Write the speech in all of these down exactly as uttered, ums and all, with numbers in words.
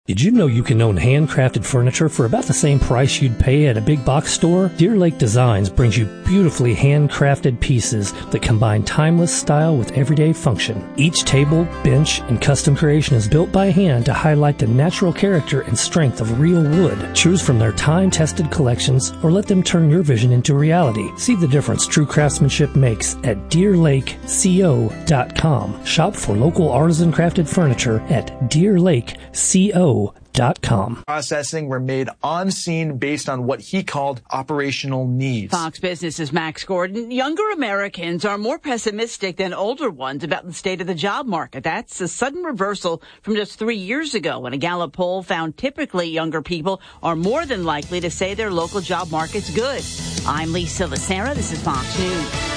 Did you know you can own handcrafted furniture for about the same price you'd pay at a big box store? Deer Lake Designs brings you beautifully handcrafted pieces that combine timeless style with everyday function. Each table, bench, and custom creation is built by hand to highlight the natural character and strength of real wood. Choose from their time-tested collections or let them turn your vision into reality. See the difference true craftsmanship makes at deer lake co dot com. Shop for local artisan crafted furniture at deer lake co dot com. Processing were made on scene based on what he called operational needs. Fox Business's Max Gordon. Younger Americans are more pessimistic than older ones about the state of the job market. That's a sudden reversal from just three years ago when a Gallup poll found typically younger people are more than likely to say their local job market's good. I'm Lisa Lacera. This is Fox News.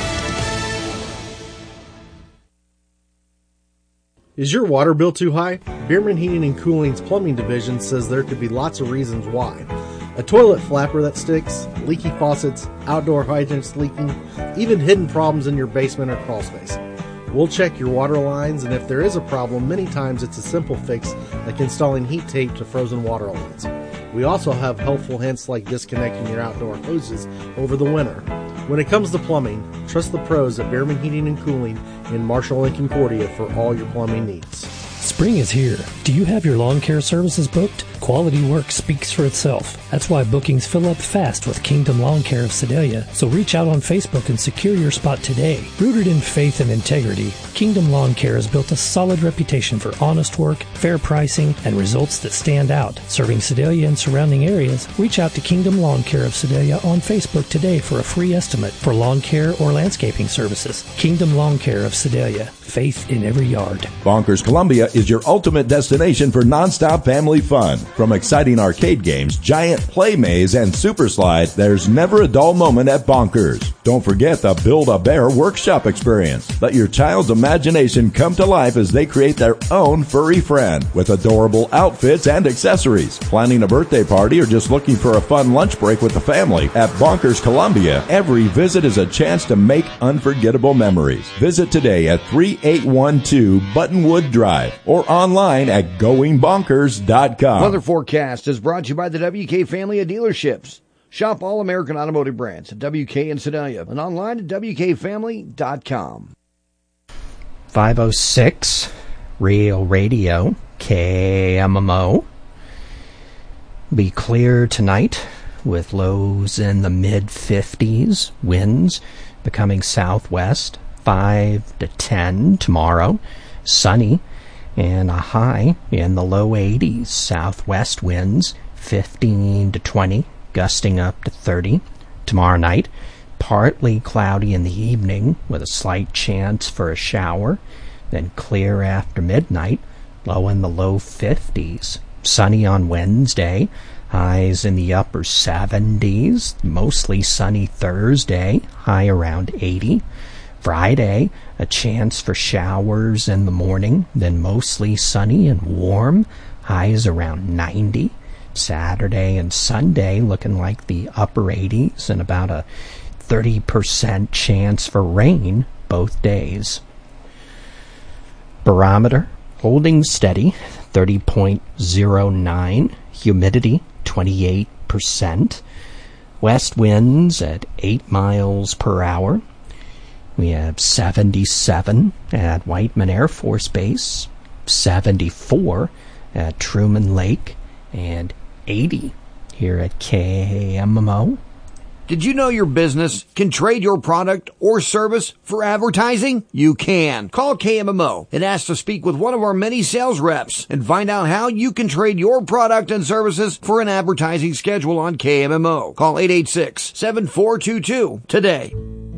Is your water bill too high? Bierman Heating and Cooling's plumbing division says there could be lots of reasons why. A toilet flapper that sticks, leaky faucets, outdoor hydrants leaking, even hidden problems in your basement or crawl space. We'll check your water lines, and if there is a problem, many times it's a simple fix like installing heat tape to frozen water lines. We also have helpful hints like disconnecting your outdoor hoses over the winter. When it comes to plumbing, trust the pros at Bierman Heating and Cooling in Marshall and Concordia for all your plumbing needs. Spring is here. Do you have your lawn care services booked? Quality work speaks for itself. That's why bookings fill up fast with Kingdom Lawn Care of Sedalia. So reach out on Facebook and secure your spot today. Rooted in faith and integrity, Kingdom Lawn Care has built a solid reputation for honest work, fair pricing, and results that stand out. Serving Sedalia and surrounding areas, reach out to Kingdom Lawn Care of Sedalia on Facebook today for a free estimate for lawn care or landscaping services. Kingdom Lawn Care of Sedalia. Faith in every yard. Bonkers Columbia is your ultimate destination for nonstop family fun. From exciting arcade games, giant play maze, and super slide, there's never a dull moment at Bonkers. Don't forget the Build-A-Bear workshop experience. Let your child's imagination come to life as they create their own furry friend with adorable outfits and accessories. Planning a birthday party or just looking for a fun lunch break with the family? At Bonkers Columbia, every visit is a chance to make unforgettable memories. Visit today at three eight one two Buttonwood Drive or online at going bonkers dot com. Weather forecast is brought to you by the W K family of dealerships. Shop all American automotive brands at W K in Sedalia and online at W K family dot com. five oh six Real Radio, K M M O. Be clear tonight with lows in the mid fifties, winds becoming southwest, five to ten tomorrow, sunny, and a high in the low eighties, southwest winds fifteen to twenty, gusting up to thirty. Tomorrow night, partly cloudy in the evening with a slight chance for a shower, then clear after midnight, low in the low fifties. Sunny on Wednesday, highs in the upper seventies, mostly sunny Thursday, high around eighty. Friday, a chance for showers in the morning, then mostly sunny and warm, highs around ninety. Saturday and Sunday looking like the upper eighties and about a thirty percent chance for rain both days. Barometer holding steady, thirty point oh nine. Humidity, twenty-eight percent. West winds at eight miles per hour. We have seventy-seven at Whiteman Air Force Base, seventy-four at Truman Lake, and eighty here at K M M O. Did you know your business can trade your product or service for advertising? You can. Call K M M O and ask to speak with one of our many sales reps and find out how you can trade your product and services for an advertising schedule on K M M O. Call eight eight six, seven four two two today.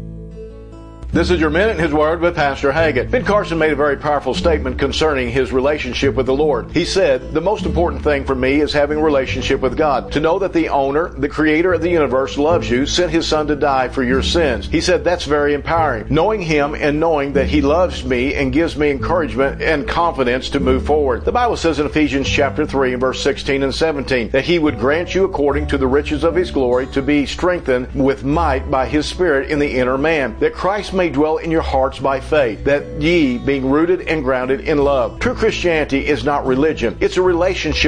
This is your Minute in His Word with Pastor Haggett. Ben Carson made a very powerful statement concerning his relationship with the Lord. He said, the most important thing for me is having a relationship with God. To know that the owner, the creator of the universe loves you, sent his son to die for your sins. He said that's very empowering. Knowing him and knowing that he loves me and gives me encouragement and confidence to move forward. The Bible says in Ephesians chapter three and verse sixteen and seventeen that he would grant you according to the riches of his glory to be strengthened with might by his Spirit in the inner man. That Christ may dwell in your hearts by faith, that ye, being rooted and grounded in love. True Christianity is not religion. It's a relationship